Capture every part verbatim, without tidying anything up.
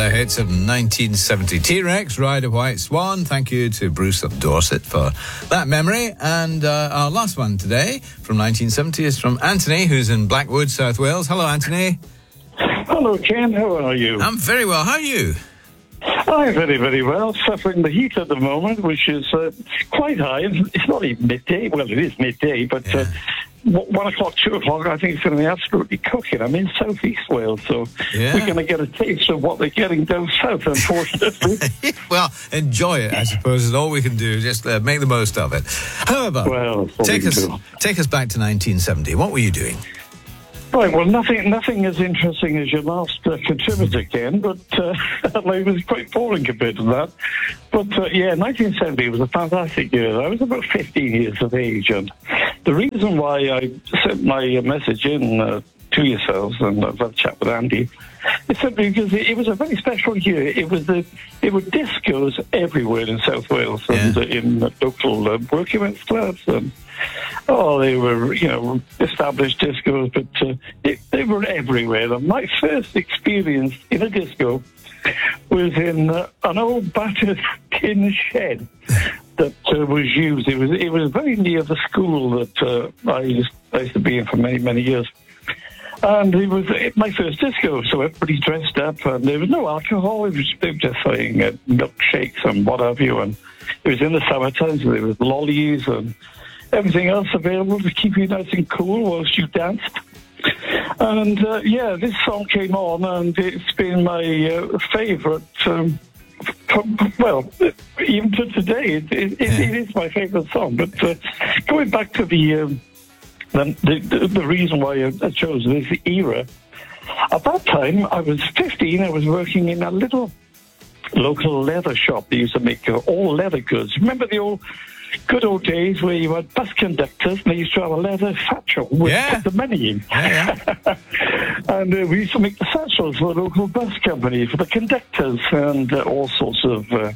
hits of nineteen seventy. T-Rex, Ride a White Swan. Thank you to Bruce of Dorset for that memory. And uh, our last one today from nineteen seventy is from Anthony, who's in Blackwood, South Wales. Hello, Anthony. Hello, Ken. How are you? I'm very well. How are you? I'm very, very well. Suffering the heat at the moment, which is uh, quite high. It's not even midday. Well, it is midday, but yeah. uh, one o'clock, two o'clock, I think it's going to be absolutely cooking. I'm in southeast Wales, so yeah. we're going to get a taste of what they're getting down south, unfortunately. Well, enjoy it, I suppose, is all we can do. Just uh, make the most of it. However, well, take us do. take us back to nineteen seventy. What were you doing? Right, well, nothing nothing as interesting as your last uh, contributor, Ken, but uh, it was quite boring compared to that. But, uh, yeah, nineteen seventy was a fantastic year. I was about fifteen years of age, and the reason why I sent my message in uh, to yourselves, and I've had a chat with Andy, is simply because it, it was a very special year. It was the, it were discos everywhere in South Wales, and yeah. uh, in uh, local uh, working men's clubs, and oh, they were, you know, established discos, but uh, it, they were everywhere. And my first experience in a disco was in uh, an old battered tin shed that uh, was used. It was it was very near the school that uh, I, used, I used to be in for many, many years. And it was my first disco, so everybody dressed up, and there was no alcohol. It was, they were just saying uh, milkshakes and what have you. And it was in the summertime, so there was lollies and everything else available to keep you nice and cool whilst you danced. And, uh, yeah, this song came on, and it's been my uh, favourite, um, well, even to today, it, it, it, it is my favourite song. But uh, going back to the, um, the, the the reason why I chose this era, at that time, I was fifteen, I was working in a little local leather shop. They used to make uh, all leather goods. Remember the old... good old days where you had bus conductors and they used to have a leather satchel with yeah. the money in. Yeah, yeah. And uh, we used to make the satchels for the local bus company, for the conductors, and uh, all sorts of uh,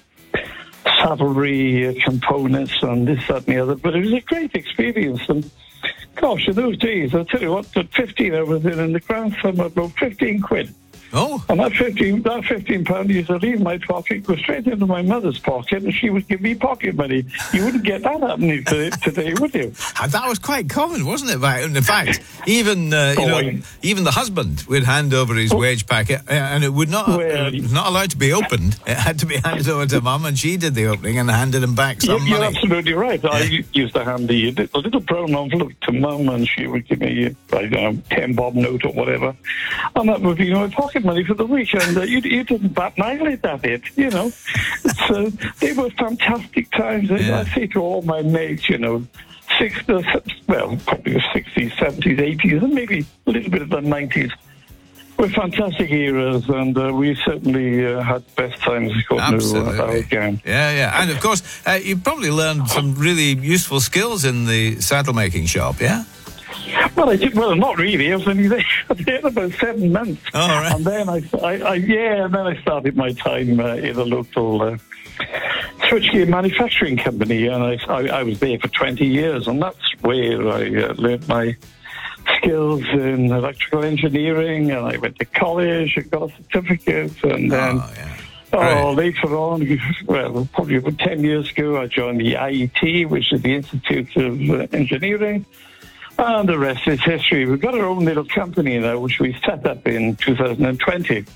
saddlery uh, components and this, that, and the other. But it was a great experience. And gosh, in those days, I'll tell you what, at fifteen, I was in, in the grand sum of about fifteen quid. Oh. And that fifteen, that fifteen pound used to leave my pocket, go straight into my mother's pocket, and she would give me pocket money. You wouldn't get that happening today, would you? That was quite common, wasn't it? In fact, even uh, you oh, know, I... even the husband would hand over his oh. wage packet, and it would not well, it was not allowed to be opened. It had to be handed over to Mum, and she did the opening and handed him back some you're, money. You're absolutely right. Yeah. I used to hand the a little brown envelope to Mum, and she would give me, I don't know, ten bob note or whatever, and that would be, you know, pocket money for the week. And uh, you, you didn't bat an eyelid at it, you know. So they were fantastic times. Yeah. I say to all my mates, you know, sixties, well, probably the sixties, seventies, eighties, and maybe a little bit of the nineties were fantastic eras, and uh, we certainly uh, had best times according to our gang. Yeah, yeah. And of course, uh, you probably learned some really useful skills in the saddle making shop, yeah? Well, I did. Well, not really. I was only there, there about seven months, oh, right. and then I, I, I, yeah, and then I started my time uh, in a local uh, switchgear manufacturing company, and I, I, I was there for twenty years, and that's where I uh, learned my skills in electrical engineering, and I went to college and got a certificate, and then. Oh, yeah. Oh, later on, well, probably about ten years ago, I joined the I E T, which is the Institute of uh, Engineering. And the rest is history. We've got our own little company now, which we set up in two thousand twenty.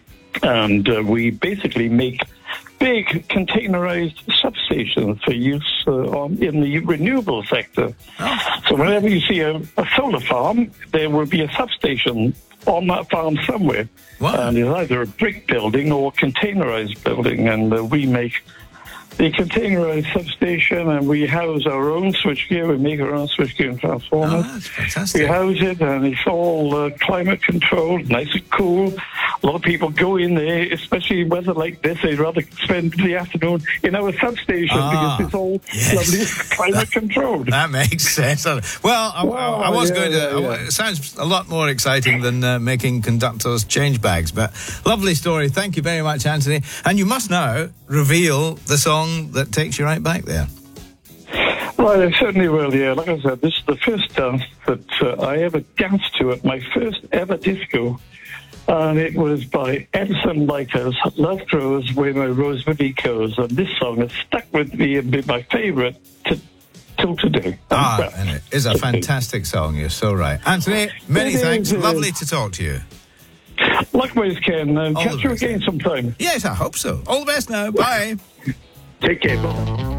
And uh, we basically make big containerized substations for use uh, on, in the renewable sector. Oh. So whenever you see a, a solar farm, there will be a substation on that farm somewhere. Wow. And it's either a brick building or a containerized building. And uh, we make the containerized substation, and we house our own switchgear. We make our own switchgear and transformers. Oh, that's fantastic. We house it, and it's all uh, climate controlled, nice and cool. A lot of people go in there, especially in weather like this. They'd rather spend the afternoon in our substation ah, because it's all yes. lovely climate controlled. That makes sense. Well, I, well, I, I was yeah, going to. yeah. It sounds a lot more exciting than uh, making conductors change bags. But lovely story. Thank you very much, Anthony. And you must now reveal the song that takes you right back there. Well, I certainly will, yeah. Like I said, this is the first dance that uh, I ever danced to at my first ever disco. and it was by Edison Lakers, Love Grows Where My Rosemary Goes, and this song has stuck with me and been my favourite to, till today. Ah, and it is a fantastic song, you're so right. Anthony, many It thanks. is, it Lovely is. to talk to you. Likewise, Ken, and All catch the you best. again sometime. Yes, I hope so. All the best now. Bye. Take care, brother.